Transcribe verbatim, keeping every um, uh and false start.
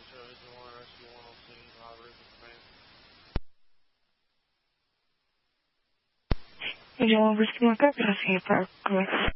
Agent one, Whiskey One, как раз я паркуюсь.